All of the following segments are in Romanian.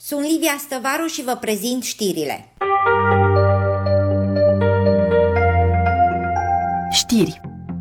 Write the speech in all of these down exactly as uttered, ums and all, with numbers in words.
Sunt Livia Stăvaru și vă prezint știrile. Știri.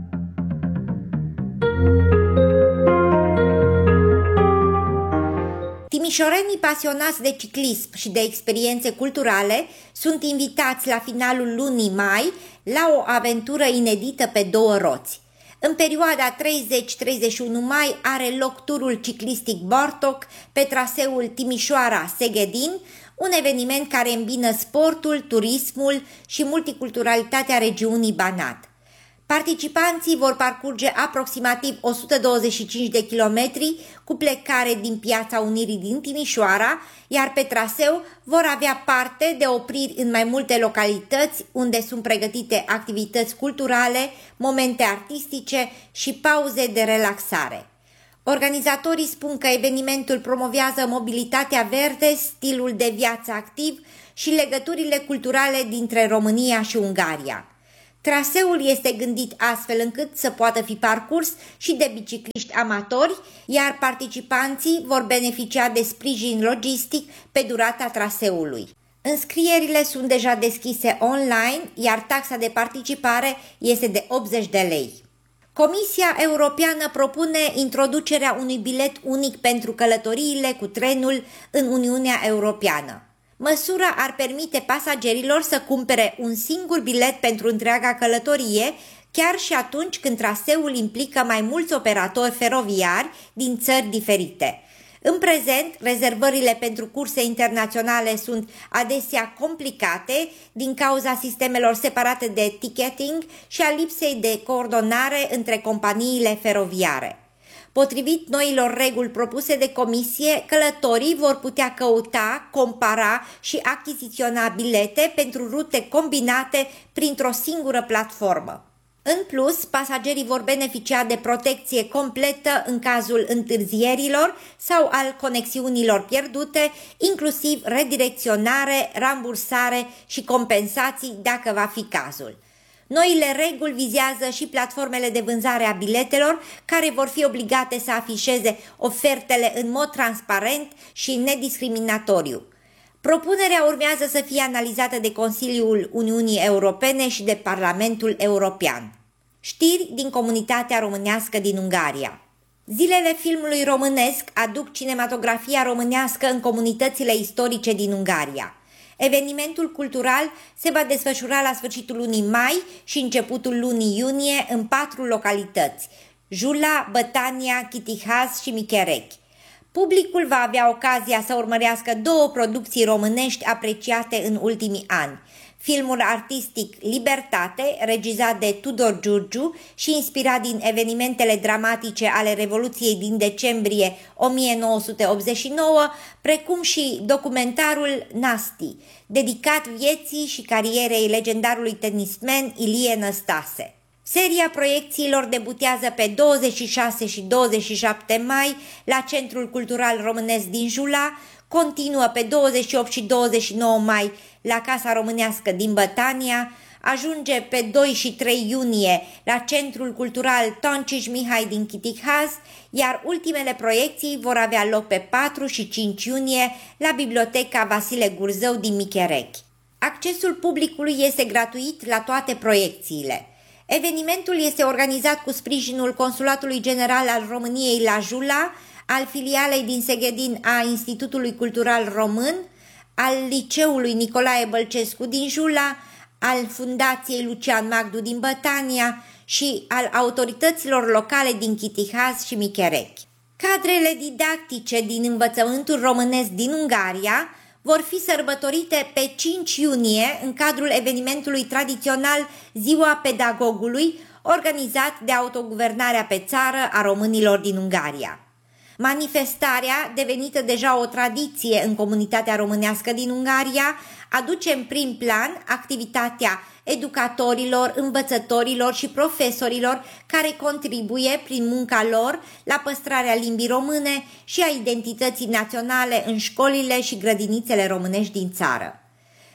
Timișorenii pasionați de ciclism și de experiențe culturale sunt invitați la finalul lunii mai la o aventură inedită pe două roți. În perioada treizeci treizeci și unu mai are loc turul ciclistic Bartok pe traseul Timișoara-Seghedin, un eveniment care îmbină sportul, turismul și multiculturalitatea regiunii Banat. Participanții vor parcurge aproximativ o sută douăzeci și cinci de kilometri cu plecare din Piața Unirii din Timișoara, iar pe traseu vor avea parte de opriri în mai multe localități unde sunt pregătite activități culturale, momente artistice și pauze de relaxare. Organizatorii spun că evenimentul promovează mobilitatea verde, stilul de viață activ și legăturile culturale dintre România și Ungaria. Traseul este gândit astfel încât să poată fi parcurs și de bicicliști amatori, iar participanții vor beneficia de sprijin logistic pe durata traseului. Înscrierile sunt deja deschise online, iar taxa de participare este de optzeci de lei. Comisia Europeană propune introducerea unui bilet unic pentru călătoriile cu trenul în Uniunea Europeană. Măsura ar permite pasagerilor să cumpere un singur bilet pentru întreaga călătorie, chiar și atunci când traseul implică mai mulți operatori feroviari din țări diferite. În prezent, rezervările pentru curse internaționale sunt adesea complicate din cauza sistemelor separate de ticketing și a lipsei de coordonare între companiile feroviare. Potrivit noilor reguli propuse de comisie, călătorii vor putea căuta, compara și achiziționa bilete pentru rute combinate printr-o singură platformă. În plus, pasagerii vor beneficia de protecție completă în cazul întârzierilor sau al conexiunilor pierdute, inclusiv redirecționare, rambursare și compensații dacă va fi cazul. Noile reguli vizează și platformele de vânzare a biletelor, care vor fi obligate să afișeze ofertele în mod transparent și nediscriminatoriu. Propunerea urmează să fie analizată de Consiliul Uniunii Europene și de Parlamentul European. Știri din comunitatea românească din Ungaria. Zilele filmului românesc aduc cinematografia românească în comunitățile istorice din Ungaria. Evenimentul cultural se va desfășura la sfârșitul lunii mai și începutul lunii iunie în patru localități: Jula, Bătania, Chitihaz și Micherechi. Publicul va avea ocazia să urmărească două producții românești apreciate în ultimii ani: filmul artistic Libertate, regizat de Tudor Giurgiu și inspirat din evenimentele dramatice ale Revoluției din decembrie o mie nouă sute optzeci și nouă, precum și documentarul Nasti, dedicat vieții și carierei legendarului tenismen Ilie Năstase. Seria proiecțiilor debutează pe douăzeci și șase și douăzeci și șapte mai la Centrul Cultural Românesc din Jula, continuă pe douăzeci și opt și douăzeci și nouă mai la Casa Românească din Bătania, ajunge pe doi și trei iunie la Centrul Cultural Tonciș Mihai din Chitihaz, iar ultimele proiecții vor avea loc pe patru și cinci iunie la Biblioteca Vasile Gurzău din Micherechi. Accesul publicului este gratuit la toate proiecțiile. Evenimentul este organizat cu sprijinul Consulatului General al României la Jula, al filialei din Seghedin a Institutului Cultural Român, al Liceului Nicolae Bălcescu din Jula, al Fundației Lucian Magdu din Bătania și al autorităților locale din Chitihaz și Micherechi. Cadrele didactice din învățământul românesc din Ungaria vor fi sărbătorite pe cinci iunie în cadrul evenimentului tradițional Ziua Pedagogului, organizat de Autoguvernarea pe țară a românilor din Ungaria. Manifestarea, devenită deja o tradiție în comunitatea românească din Ungaria, aduce în prim plan activitatea educatorilor, învățătorilor și profesorilor care contribuie prin munca lor la păstrarea limbii române și a identității naționale în școlile și grădinițele românești din țară.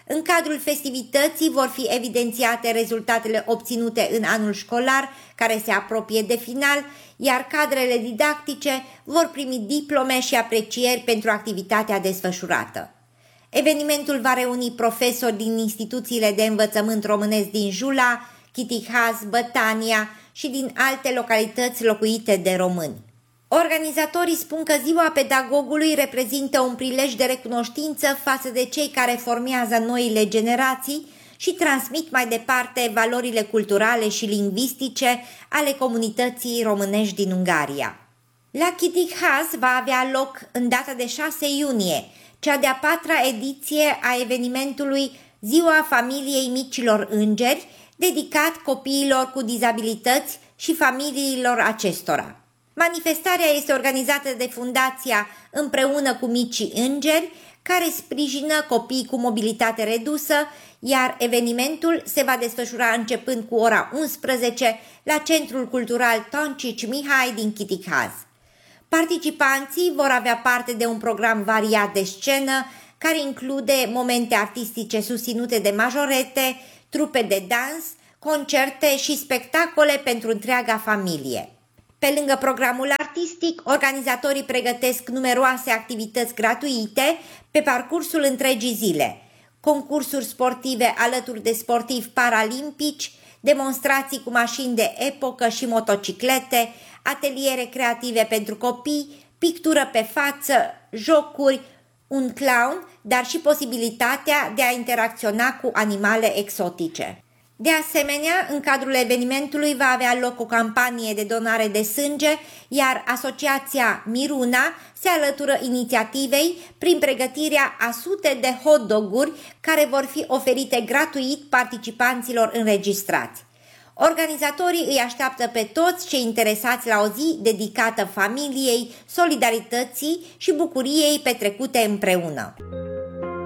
În cadrul festivității vor fi evidențiate rezultatele obținute în anul școlar care se apropie de final, iar cadrele didactice vor primi diplome și aprecieri pentru activitatea desfășurată. Evenimentul va reuni profesori din instituțiile de învățământ românesc din Jula, Chitihaz, Bătania și din alte localități locuite de români. Organizatorii spun că Ziua Pedagogului reprezintă un prilej de recunoștință față de cei care formează noile generații și transmit mai departe valorile culturale și lingvistice ale comunității românești din Ungaria. La Chitihaz va avea loc în data de șase iunie cea de-a patra ediție a evenimentului Ziua Familiei Micilor Îngeri, dedicat copiilor cu dizabilități și familiilor acestora. Manifestarea este organizată de Fundația Împreună cu Micii Îngeri, care sprijină copii cu mobilitate redusă, iar evenimentul se va desfășura începând cu ora unsprezece la Centrul Cultural Toncici Mihai din Chitihaz. Participanții vor avea parte de un program variat de scenă, care include momente artistice susținute de majorete, trupe de dans, concerte și spectacole pentru întreaga familie. Pe lângă programul artistic, organizatorii pregătesc numeroase activități gratuite pe parcursul întregii zile, concursuri sportive alături de sportivi paralimpici, demonstrații cu mașini de epocă și motociclete, ateliere creative pentru copii, pictură pe față, jocuri, un clown, dar și posibilitatea de a interacționa cu animale exotice. De asemenea, în cadrul evenimentului va avea loc o campanie de donare de sânge, iar Asociația Miruna se alătură inițiativei prin pregătirea a sute de hot-doguri care vor fi oferite gratuit participanților înregistrați. Organizatorii îi așteaptă pe toți cei interesați la o zi dedicată familiei, solidarității și bucuriei petrecute împreună.